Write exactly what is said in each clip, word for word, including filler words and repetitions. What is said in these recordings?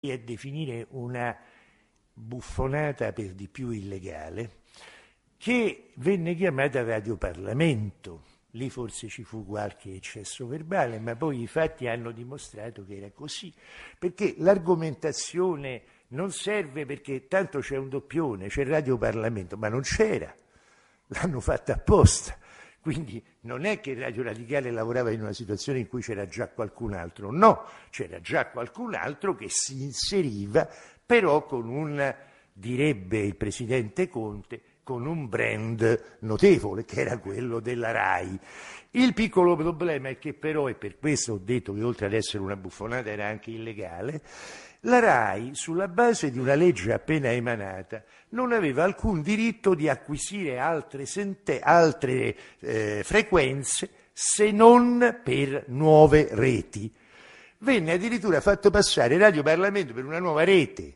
a definire una buffonata per di più illegale, che venne chiamata Radio Parlamento. Lì forse ci fu qualche eccesso verbale, ma poi i fatti hanno dimostrato che era così, perché l'argomentazione non serve, perché tanto c'è un doppione, c'è Radio Parlamento, ma non c'era, l'hanno fatta apposta. Quindi non è che Radio Radicale lavorava in una situazione in cui c'era già qualcun altro, no, c'era già qualcun altro che si inseriva, però con un, direbbe il presidente Conte, con un brand notevole, che era quello della RAI. Il piccolo problema è che però, e per questo ho detto che oltre ad essere una buffonata era anche illegale, la RAI, sulla base di una legge appena emanata, non aveva alcun diritto di acquisire altre, sente- altre eh, frequenze se non per nuove reti. Venne addirittura fatto passare Radio Parlamento per una nuova rete.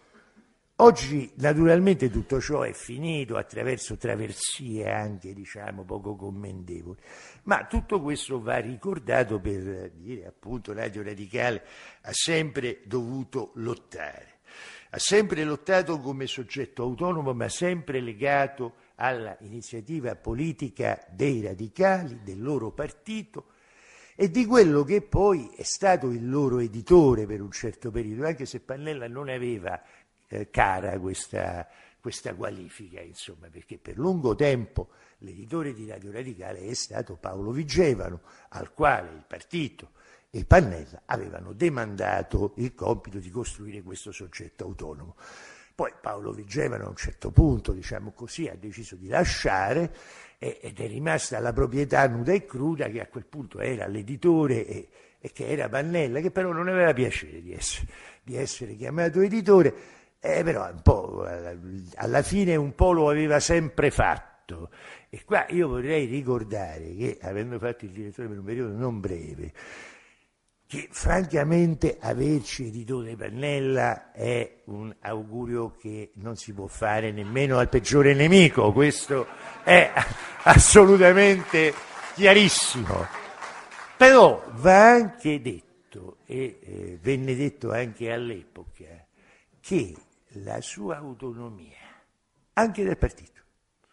Oggi naturalmente tutto ciò è finito attraverso traversie anche, diciamo, poco commendevoli, ma tutto questo va ricordato per dire, appunto, Radio Radicale ha sempre dovuto lottare, ha sempre lottato come soggetto autonomo, ma sempre legato alla iniziativa politica dei radicali, del loro partito e di quello che poi è stato il loro editore per un certo periodo, anche se Pannella non aveva Eh, cara questa, questa qualifica, insomma, perché per lungo tempo l'editore di Radio Radicale è stato Paolo Vigevano, al quale il partito e Pannella avevano demandato il compito di costruire questo soggetto autonomo. Poi Paolo Vigevano a un certo punto, diciamo così, ha deciso di lasciare e, ed è rimasta la proprietà nuda e cruda, che a quel punto era l'editore e, e che era Pannella, che però non aveva piacere di essere, di essere chiamato editore. Eh, però un po', alla fine un po' lo aveva sempre fatto. E qua io vorrei ricordare che, avendo fatto il direttore per un periodo non breve, che francamente averci editore Pannella è un augurio che non si può fare nemmeno al peggiore nemico, questo è assolutamente chiarissimo. Però va anche detto, e eh, venne detto anche all'epoca, che la sua autonomia, anche del partito,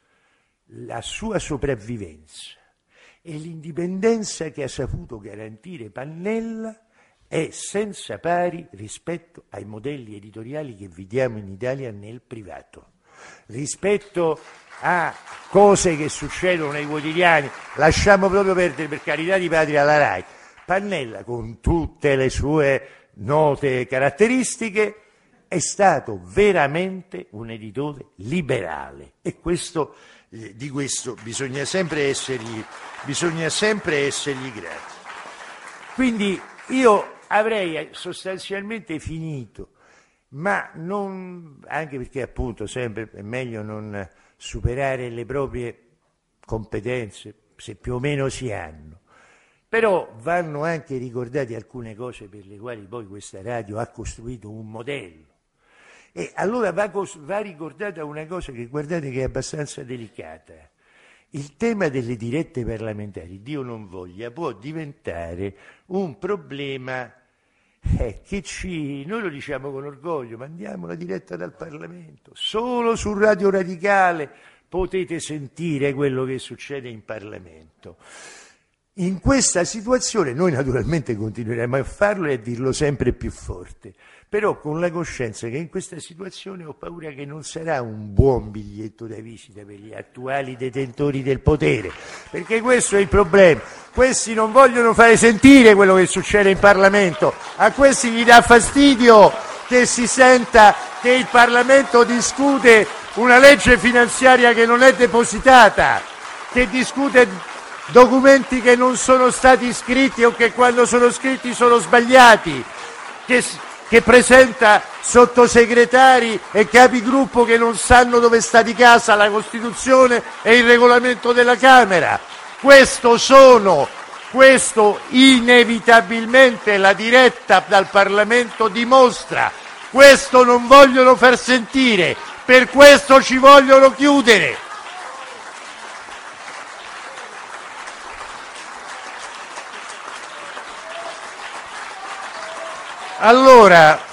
la sua sopravvivenza e l'indipendenza che ha saputo garantire Pannella è senza pari rispetto ai modelli editoriali che vediamo in Italia nel privato, rispetto a cose che succedono nei quotidiani. Lasciamo proprio perdere, per carità di patria, la RAI. Pannella, con tutte le sue note caratteristiche, è stato veramente un editore liberale e questo, eh, di questo bisogna sempre essergli, bisogna sempre essergli grati. Quindi io avrei sostanzialmente finito, ma non, anche perché appunto sempre è meglio non superare le proprie competenze, se più o meno si hanno. Però vanno anche ricordate alcune cose per le quali poi questa radio ha costruito un modello. E allora va, va ricordata una cosa che, guardate, che è abbastanza delicata. Il tema delle dirette parlamentari, Dio non voglia, può diventare un problema eh, che ci, noi lo diciamo con orgoglio, mandiamo la diretta dal Parlamento. Solo su Radio Radicale potete sentire quello che succede in Parlamento. In questa situazione noi naturalmente continueremo a farlo e a dirlo sempre più forte, però con la coscienza che in questa situazione ho paura che non sarà un buon biglietto da visita per gli attuali detentori del potere, perché questo è il problema. Questi non vogliono fare sentire quello che succede in Parlamento, a questi gli dà fastidio che si senta che il Parlamento discute una legge finanziaria che non è depositata, che discute documenti che non sono stati scritti o che quando sono scritti sono sbagliati, che, che presenta sottosegretari e capigruppo che non sanno dove sta di casa la Costituzione e il regolamento della Camera. Questo sono, questo inevitabilmente la diretta dal Parlamento dimostra. Questo non vogliono far sentire, per questo ci vogliono chiudere. Allora,